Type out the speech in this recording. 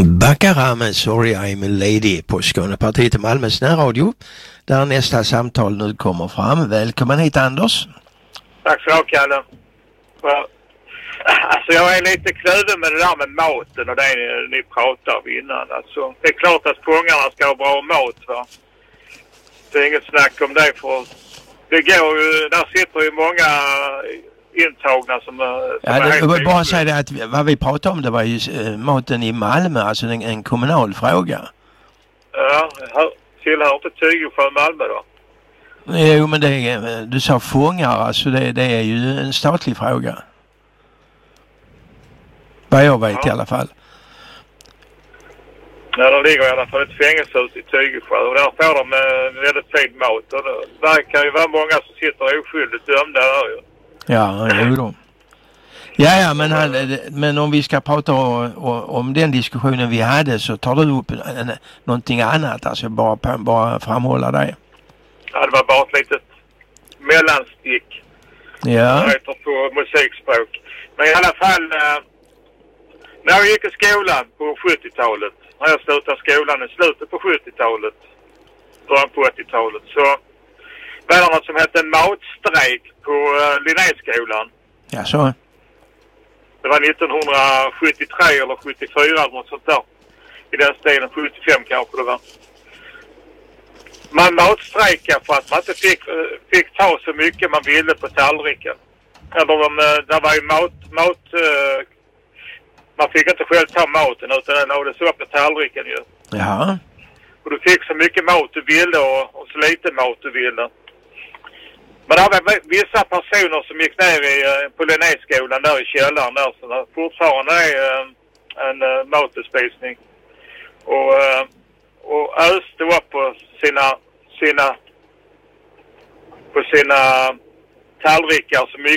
Baccarat med Sorry I'm a Lady på Skånepartiet i Malmös närradio, där nästa samtal nu kommer fram. Välkommen hit, Anders. Tack så mycket, Kalle. Alltså jag är lite kluven med det där med maten och det ni pratade om innan. Alltså, det är klart att fångarna ska ha bra mat, va? Det är inget snack om det, för det går ju, där sitter ju många intagna som jag vill bara säga det att vad vi pratade om, det var ju maten i Malmö, alltså en kommunal fråga. Ja, tillhör inte Tygesjö Malmö då? Jo, men du sa fångar, alltså det är ju en statlig fråga. Vad jag vet i alla fall. Ja, de ligger i alla fall ett fängelsehus i Tygesjö och där får de väldigt fin mat. Och det verkar ju vara många som sitter oskyldigt dömda där ju. Ja, jo då. Ja, men om vi ska prata om den diskussionen vi hade, så tar du upp någonting annat, alltså bara framhålla det. Ja, det var bara ett litet mellanstick. Ja. Det heter på musikspråk. Men i alla fall, när jag gick i skolan på 70-talet, när jag slutade skolan i slutet på 70-talet, början på 80-talet, så var det något som hette en matstrejk på Linnéskolan. Ja, så. Det var 1973 eller 74 eller något sånt där. I den stilen, 75 kanske det var. Man matstrejkade för att man inte fick ta så mycket man ville på tallriken. Eller det var ju mat man fick inte själv ta maten, utan den låg så på tallriken ju. Ja. Och du fick så mycket mat du ville och så lite mat du ville. Men det var vissa personer som gick ner på Linnéskolan där i källaren där, så det fortfarande är en matbespisning. Och öste upp på sina tallrikar så mycket